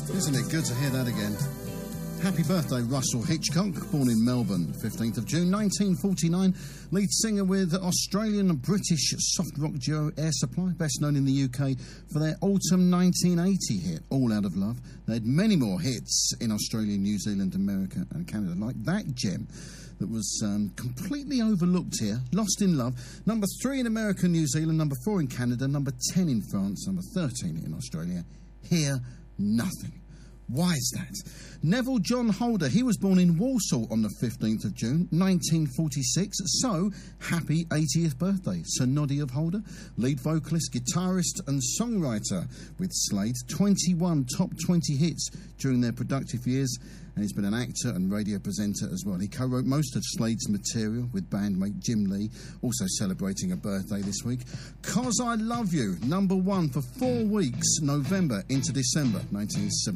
Isn't it good to hear that again? Happy birthday, Russell Hitchcock, born in Melbourne, 15th of June 1949, lead singer with Australian and British soft rock duo Air Supply, best known in the UK for their autumn 1980 hit, All Out of Love. They had many more hits in Australia, New Zealand, America and Canada, like that gem that was completely overlooked here, Lost in Love, number 3 in America and New Zealand, number 4 in Canada, number 10 in France, number 13 in Australia. Hear Nothing. Why is that? Neville John Holder, he was born in Walsall on the 15th of June 1946, so happy 80th birthday, Sir Noddy of Holder, lead vocalist, guitarist and songwriter with Slade, 21 top 20 hits during their productive years, and he's been an actor and radio presenter as well. He co-wrote most of Slade's material with bandmate Jim Lee, also celebrating a birthday this week. 'Cause I Love You, number 1 for 4 weeks, November into December 1970.